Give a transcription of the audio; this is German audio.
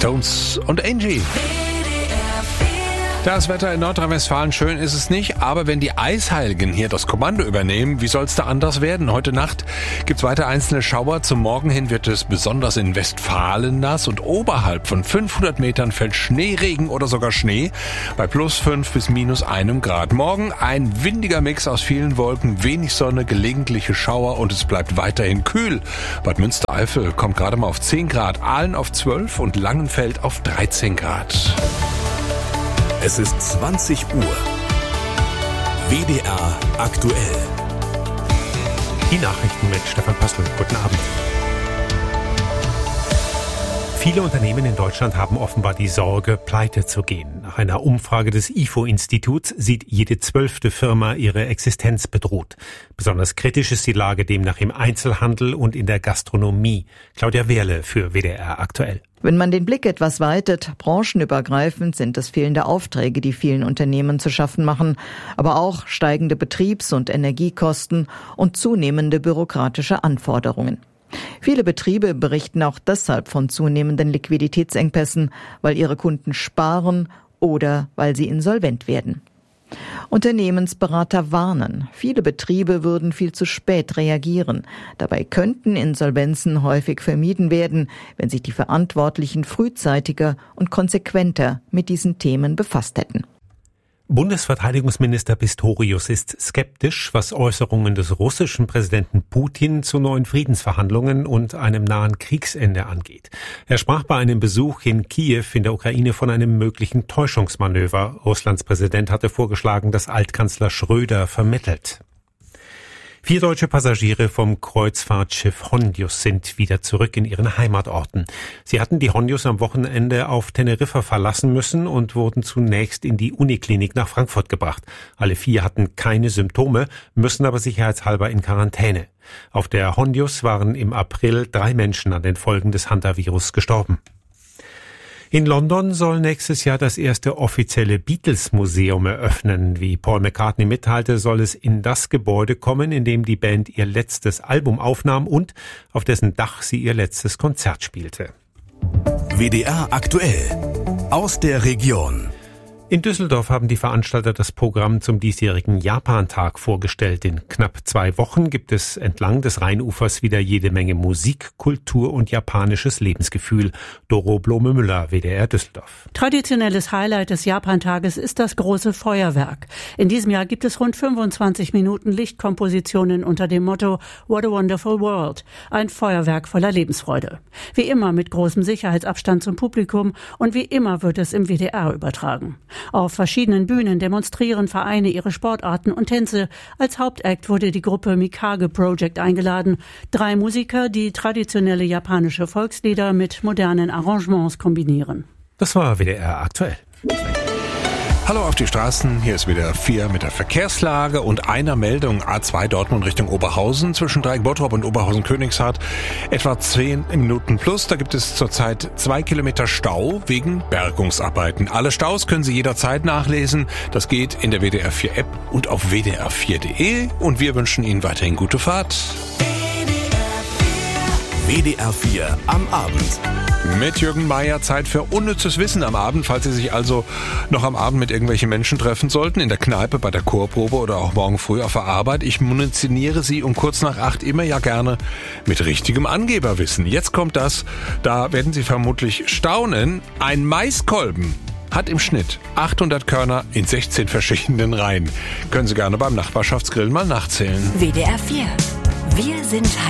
Stones und Angie. Das Wetter in Nordrhein-Westfalen, schön ist es nicht, aber wenn die Eisheiligen hier das Kommando übernehmen, wie soll es da anders werden? Heute Nacht gibt's weiter einzelne Schauer. Zum Morgen hin wird es besonders in Westfalen nass und oberhalb von 500 Metern fällt Schneeregen oder sogar Schnee bei +5 bis -1 Grad. Morgen ein windiger Mix aus vielen Wolken, wenig Sonne, gelegentliche Schauer und es bleibt weiterhin kühl. Bad Münstereifel kommt gerade mal auf 10 Grad, Aalen auf 12 und Langenfeld auf 13 Grad. Es ist 20 Uhr. WDR aktuell. Die Nachrichten mit Stefan Pöstl. Guten Abend. Viele Unternehmen in Deutschland haben offenbar die Sorge, pleite zu gehen. Nach einer Umfrage des IFO-Instituts sieht jede 12. Firma ihre Existenz bedroht. Besonders kritisch ist die Lage demnach im Einzelhandel und in der Gastronomie. Claudia Wehrle für WDR aktuell. Wenn man den Blick etwas weitet, branchenübergreifend sind es fehlende Aufträge, die vielen Unternehmen zu schaffen machen, aber auch steigende Betriebs- und Energiekosten und zunehmende bürokratische Anforderungen. Viele Betriebe berichten auch deshalb von zunehmenden Liquiditätsengpässen, weil ihre Kunden sparen oder weil sie insolvent werden. Unternehmensberater warnen, viele Betriebe würden viel zu spät reagieren. Dabei könnten Insolvenzen häufig vermieden werden, wenn sich die Verantwortlichen frühzeitiger und konsequenter mit diesen Themen befasst hätten. Bundesverteidigungsminister Pistorius ist skeptisch, was Äußerungen des russischen Präsidenten Putin zu neuen Friedensverhandlungen und einem nahen Kriegsende angeht. Er sprach bei einem Besuch in Kiew in der Ukraine von einem möglichen Täuschungsmanöver. Russlands Präsident hatte vorgeschlagen, dass Altkanzler Schröder vermittelt. 4 deutsche Passagiere vom Kreuzfahrtschiff Hondius sind wieder zurück in ihren Heimatorten. Sie hatten die Hondius am Wochenende auf Teneriffa verlassen müssen und wurden zunächst in die Uniklinik nach Frankfurt gebracht. Alle 4 hatten keine Symptome, müssen aber sicherheitshalber in Quarantäne. Auf der Hondius waren im April 3 Menschen an den Folgen des Hantavirus gestorben. In London soll nächstes Jahr das erste offizielle Beatles-Museum eröffnen. Wie Paul McCartney mitteilte, soll es in das Gebäude kommen, in dem die Band ihr letztes Album aufnahm und auf dessen Dach sie ihr letztes Konzert spielte. WDR aktuell. Aus der Region. In Düsseldorf haben die Veranstalter das Programm zum diesjährigen Japantag vorgestellt. In knapp 2 Wochen gibt es entlang des Rheinufers wieder jede Menge Musik, Kultur und japanisches Lebensgefühl. Doro Blome-Müller, WDR Düsseldorf. Traditionelles Highlight des Japantages ist das große Feuerwerk. In diesem Jahr gibt es rund 25 Minuten Lichtkompositionen unter dem Motto What a Wonderful World. Ein Feuerwerk voller Lebensfreude. Wie immer mit großem Sicherheitsabstand zum Publikum und wie immer wird es im WDR übertragen. Auf verschiedenen Bühnen demonstrieren Vereine ihre Sportarten und Tänze. Als Hauptakt wurde die Gruppe Mikage Project eingeladen. 3 Musiker, die traditionelle japanische Volkslieder mit modernen Arrangements kombinieren. Das war WDR aktuell. Hallo auf die Straßen, hier ist WDR 4 mit der Verkehrslage und einer Meldung. A2 Dortmund Richtung Oberhausen zwischen Dreieck-Bottrop und Oberhausen-Königshardt etwa 10 Minuten plus. Da gibt es zurzeit 2 Kilometer Stau wegen Bergungsarbeiten. Alle Staus können Sie jederzeit nachlesen. Das geht in der WDR 4 App und auf wdr4.de und wir wünschen Ihnen weiterhin gute Fahrt. WDR 4 am Abend. Mit Jürgen Meier Zeit für unnützes Wissen am Abend, falls Sie sich also noch am Abend mit irgendwelchen Menschen treffen sollten, in der Kneipe, bei der Chorprobe oder auch morgen früh auf der Arbeit. Ich munitioniere Sie um kurz nach 8 immer ja gerne mit richtigem Angeberwissen. Jetzt kommt das, da werden Sie vermutlich staunen, ein Maiskolben hat im Schnitt 800 Körner in 16 verschiedenen Reihen. Können Sie gerne beim Nachbarschaftsgrillen mal nachzählen. WDR 4. Wir sind